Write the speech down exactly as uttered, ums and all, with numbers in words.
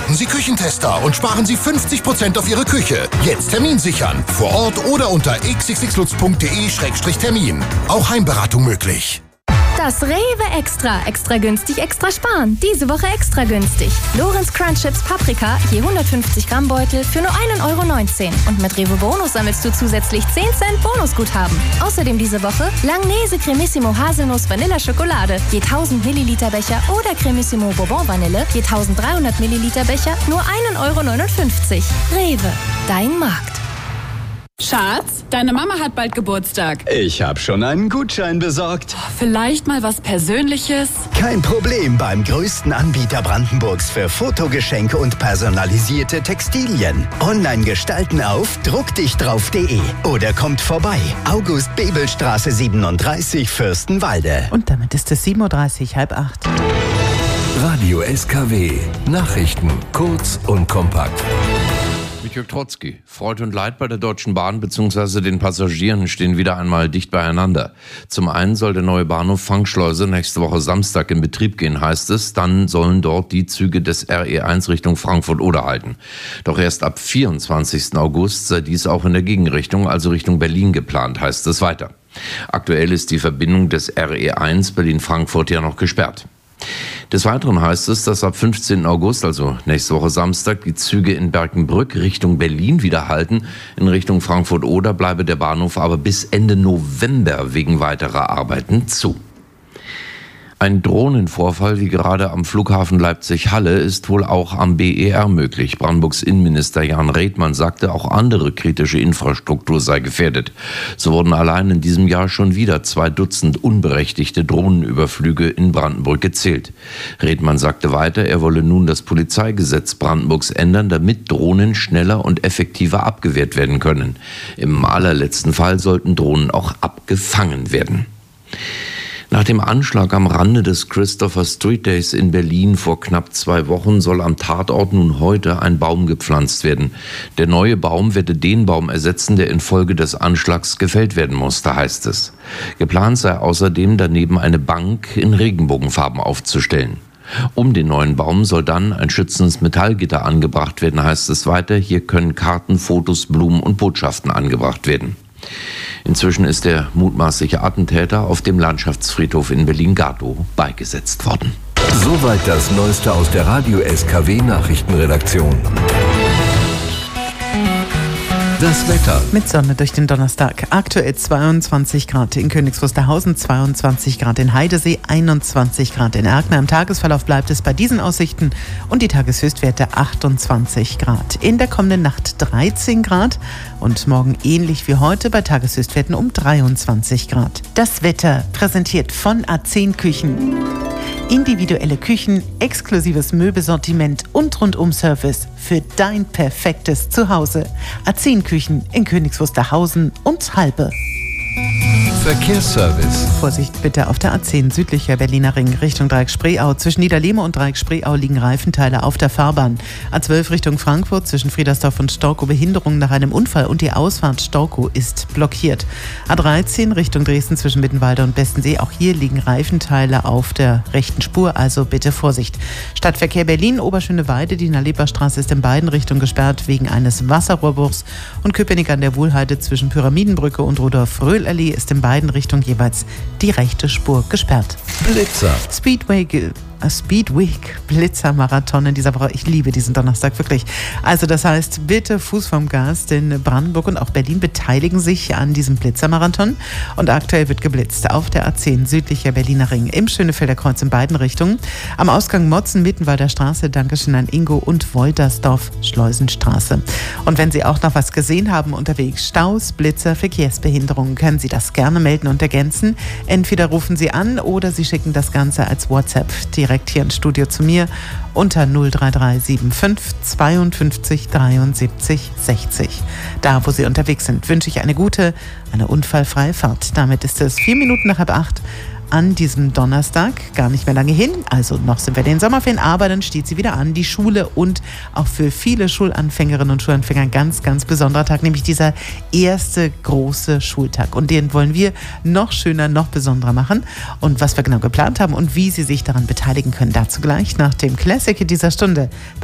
Werden Sie Küchentester und sparen Sie fünfzig Prozent auf Ihre Küche. Jetzt Termin sichern. Vor Ort oder unter x x x lutz punkt de Schrägstrich Termin. Auch Heimberatung möglich. Das Rewe Extra. Extra günstig, extra sparen. Diese Woche extra günstig. Lorenz Crunch Chips Paprika, je hundertfünfzig Gramm Beutel für nur ein Euro neunzehn. Und mit Rewe Bonus sammelst du zusätzlich zehn Cent Bonusguthaben. Außerdem diese Woche Langnese Cremissimo Haselnuss Vanilla Schokolade, je tausend Milliliter Becher oder Cremissimo Bourbon Vanille, je eintausenddreihundert Milliliter Becher, nur ein Euro neunundfünfzig. Rewe, dein Markt. Schatz, deine Mama hat bald Geburtstag. Ich habe schon einen Gutschein besorgt. Vielleicht mal was Persönliches? Kein Problem beim größten Anbieter Brandenburgs für Fotogeschenke und personalisierte Textilien. Online gestalten auf druckdichdrauf punkt de oder kommt vorbei. August-Bebel-Straße siebenunddreißig, Fürstenwalde. Und damit ist es sieben Uhr dreißig, halb acht. Radio S K W. Nachrichten kurz und kompakt. Mit Jörg Trotzki. Freude und Leid bei der Deutschen Bahn bzw. den Passagieren stehen wieder einmal dicht beieinander. Zum einen soll der neue Bahnhof Fangschleuse nächste Woche Samstag in Betrieb gehen, heißt es. Dann sollen dort die Züge des R E eins Richtung Frankfurt-Oder halten. Doch erst ab vierundzwanzigsten August sei dies auch in der Gegenrichtung, also Richtung Berlin geplant, heißt es weiter. Aktuell ist die Verbindung des R E eins Berlin-Frankfurt ja noch gesperrt. Des Weiteren heißt es, dass ab fünfzehnten August, also nächste Woche Samstag, die Züge in Berkenbrück Richtung Berlin wieder halten. In Richtung Frankfurt-Oder bleibe der Bahnhof aber bis Ende November wegen weiterer Arbeiten zu. Ein Drohnenvorfall wie gerade am Flughafen Leipzig-Halle ist wohl auch am B E R möglich. Brandenburgs Innenminister Jan Redmann sagte, auch andere kritische Infrastruktur sei gefährdet. So wurden allein in diesem Jahr schon wieder zwei Dutzend unberechtigte Drohnenüberflüge in Brandenburg gezählt. Redmann sagte weiter, er wolle nun das Polizeigesetz Brandenburgs ändern, damit Drohnen schneller und effektiver abgewehrt werden können. Im allerletzten Fall sollten Drohnen auch abgefangen werden. Nach dem Anschlag am Rande des Christopher Street Days in Berlin vor knapp zwei Wochen soll am Tatort nun heute ein Baum gepflanzt werden. Der neue Baum werde den Baum ersetzen, der infolge des Anschlags gefällt werden musste, heißt es. Geplant sei außerdem, daneben eine Bank in Regenbogenfarben aufzustellen. Um den neuen Baum soll dann ein schützendes Metallgitter angebracht werden, heißt es weiter. Hier können Karten, Fotos, Blumen und Botschaften angebracht werden. Inzwischen ist der mutmaßliche Attentäter auf dem Landschaftsfriedhof in Berlin-Gatow beigesetzt worden. Soweit das Neueste aus der Radio S K W Nachrichtenredaktion. Das Wetter. Mit Sonne durch den Donnerstag. Aktuell zweiundzwanzig Grad in Königs Wusterhausen, zweiundzwanzig Grad in Heidesee, einundzwanzig Grad in Erkner. Im Tagesverlauf bleibt es bei diesen Aussichten und die Tageshöchstwerte achtundzwanzig Grad. In der kommenden Nacht dreizehn Grad und morgen ähnlich wie heute bei Tageshöchstwerten um dreiundzwanzig Grad. Das Wetter präsentiert von A zehn Küchen. Individuelle Küchen, exklusives Möbelsortiment und Rundum-Service für dein perfektes Zuhause. A zehn Küchen in Königs Wusterhausen und Halbe. Verkehrsservice. Vorsicht bitte auf der A zehn südlicher Berliner Ring Richtung Dreieck-Spreeau. Zwischen Niederlehme und Dreieck-Spreeau liegen Reifenteile auf der Fahrbahn. A zwölf Richtung Frankfurt zwischen Friedersdorf und Storkow Behinderung nach einem Unfall und die Ausfahrt Storkow ist blockiert. A dreizehn Richtung Dresden zwischen Mittenwalde und Bestensee. Auch hier liegen Reifenteile auf der rechten Spur, also bitte Vorsicht. Stadtverkehr Berlin, Oberschöneweide, die Nalepa-Straße ist in beiden Richtungen gesperrt wegen eines Wasserrohrbruchs und Köpenick an der Wohlheide zwischen Pyramidenbrücke und Rudolf-Röhl-Allee ist in beiden Richtungen jeweils die rechte Spur gesperrt. Blitzer. Speedway, Speedweek Blitzermarathon in dieser Woche. Ich liebe diesen Donnerstag, wirklich. Also das heißt, bitte Fuß vom Gas, denn Brandenburg und auch Berlin beteiligen sich an diesem Blitzermarathon. Und aktuell wird geblitzt auf der A zehn südlicher Berliner Ring im Schönefelder Kreuz in beiden Richtungen. Am Ausgang Motzen, Mittenwalder Straße, Dankeschön an Ingo und Woltersdorf, Schleusenstraße. Und wenn Sie auch noch was gesehen haben unterwegs, Staus, Blitzer, Verkehrsbehinderungen, können Sie das gerne melden und ergänzen. Entweder rufen Sie an oder Sie schicken das Ganze als WhatsApp direkt hier ins Studio zu mir unter null drei drei sieben fünf zweiundfünfzig dreiundsiebzig sechzig. Da, wo Sie unterwegs sind, wünsche ich eine gute, eine unfallfreie Fahrt. Damit ist es vier Minuten nach halb acht an diesem Donnerstag. Gar nicht mehr lange hin, also noch sind wir in den Sommerferien, aber dann steht sie wieder an, die Schule und auch für viele Schulanfängerinnen und Schulanfänger ein ganz, ganz besonderer Tag, nämlich dieser erste große Schultag. Und den wollen wir noch schöner, noch besonderer machen. Und was wir genau geplant haben und wie Sie sich daran beteiligen können, dazu gleich nach dem Classic dieser Stunde.